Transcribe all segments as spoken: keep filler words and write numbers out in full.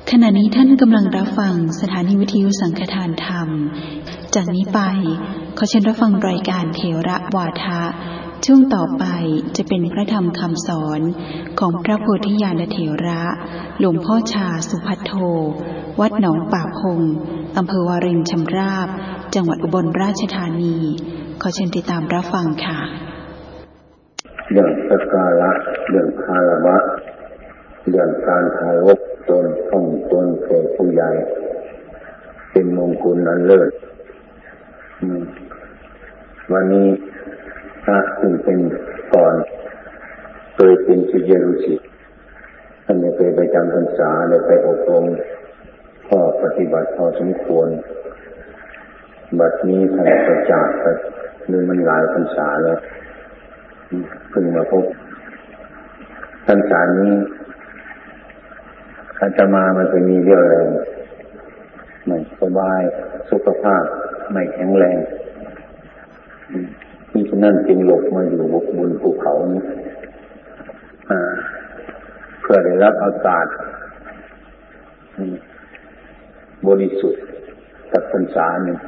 ขณะนี้ท่านกำลังรับฟังสถานีวิทยุสังฆทานธรรมจากนี้ไปขอเชิญรับฟังรายการเถระวาทะช่วงต่อไปจะเป็นพระธรรมคำสอนของพระโพธิญาณเถระหลวงพ่อชาสุภัทโทวัดหนองป่าพงอำเภอวารินชำราบจังหวัดอุบลราชธานีขอเชิญติดตามรับฟังค่ะเรื่องสักการะเรื่องคารวะเรื่องการเคารพตนท่องตนแก่ผู้ใหญ่เป็นมงคลอันเลิศวันนี้พระซึ่งเป็นก่อนเคยเป็นศิษยานุศิษย์ท่านได้ไปประจำพรรษาได้ไปอบรมข้อปฏิบัติพอสมควรบัดนี้ท่านประจักษ์หรือมันหลายพรรษาแล้วเพิ่งมาพบพรรษานี้อาตมามันจะมีเรื่องอะไรไม่สบายสุขภาพไม่แข็งแรงที่ฉะนั้นจึงหลบมาอยู่บนภูเขานี้เพื่อได้รับอากาศบริสุทธิ์กับพรรษาหนึ่ง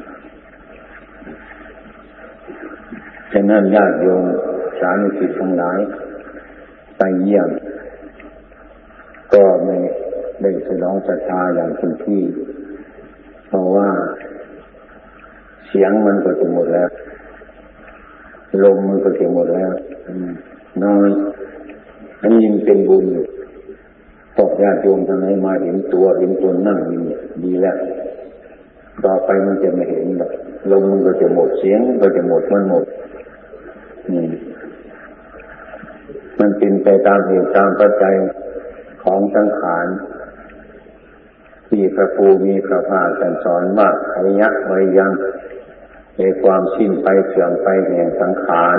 ฉะนั้นญาติโยมสาธุชนทั้งหลายไปเยี่ยมก็ไม่ได้แสดงศรัทธาอย่างเต็มที่เพราะว่าเสียงมันก็จะหมดแล้วลมมันก็จะหมดแล้วน้อยอันนี้มันเป็นบุญพวกญาติโยมทั้งหลายมาเห็นตัวเห็นตนนั่งดีแล้วต่อไปมันจะไม่เห็นหรอกลมมันก็จะหมดเสียงก็จะหมดมันหมดนี่มันเป็นไปตามเหตุตามปัจจัยของสังขารที่พระภูมิพระภาคท่านสอนว่าขยักไว้ยังในความสิ้นไปเสื่อมไปแห่งสังขาร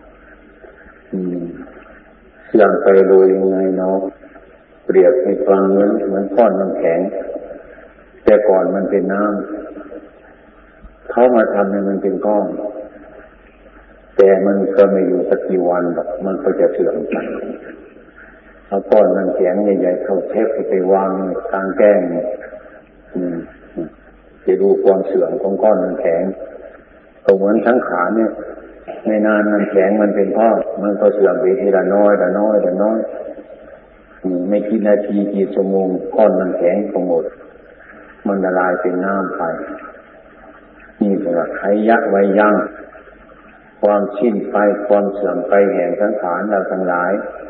เสื่อมไปโดยยังไงเนาะเปรียบให้ฟังเหมือนเหมือนก้อนน้ำแข็งแต่ก่อนมันเป็นน้ำเขามาทำให้มันเป็นก้อนแต่มันก็ไม่อยู่สักกี่วันหรอกมันก็จะเสื่อมไปเอาก้อนน้ำแข็งใหญ่ๆเข้าเทปไปวางกลางแก้งจะดูความเสื่อมของก้อนน้ำแข็งก็เหมือนทั้งขาเนี่ยในนานน้ำแข็งมันเป็นก้อนมันก็เสื่อมไปทีละน้อยละน้อยละน้อยไม่กี่นาทีกี่ชั่วโมงก้อนน้ำแข็งก็หมดมันละลายเป็นน้ำไปนี่แหละไขยักไว้ยั่งความสิ้นไปความเสื่อมไปแห่งสังขารเราทั้งหลาย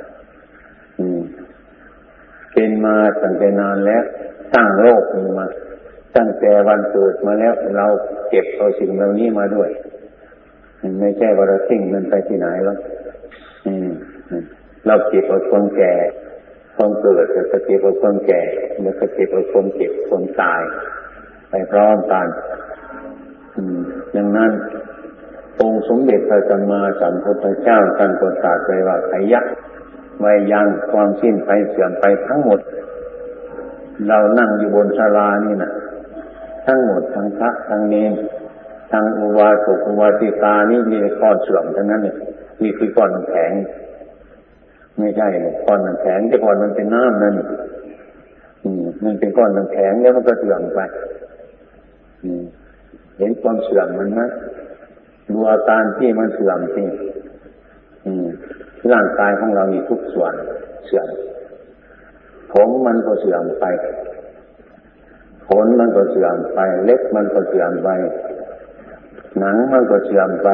เป็นมาตั้งแต่นานแล้วตั้งโลกนี้มาตั้งแต่วันเกิดมาแล้วเราเก็บเอาสิ่งเหล่านี้มาด้วยไม่ใช่ว่าเราทิ้งมันไปที่ไหนแล้วเราเก็บเอาความแก่ความเกิดแล้วก็เก็บเอาความแก่แล้วก็เก็บเอาความเจ็บความตายไปพร้อมกันดังนั้นองค์สมเด็จพระสัมมาสัมพุทธเจ้าท่านก็ตรัสไว้ว่าขยักไว้ยังความสิ้นไปเสื่อมไปทั้งหมดเรานั่งอยู่บนศาลานี่นะทั้งหมดทั้งพระทั้งเนรทั้งอุบาสกอุบาสิกานี่มีก้อนเสื่อมทั้งนั้นเนี่ยนี่คือก้อนน้ำแข็งไม่ใช่ก้อนน้ำแข็งแต่ก่อนมันเป็นน้ำนั่นอืมมันเป็นก้อนน้ำแข็งแล้วมันก็เสื่อมไปอืมเห็นความเสื่อมมันไหมดูอาการที่มันเสื่อมที่ร่างกายของเรามีทุกส่วนเสื่อมผมมันก็เสื่อมไปขนมันก็เสื่อมไปเล็บมันก็เสื่อมไปหนังมันก็เสื่อมไป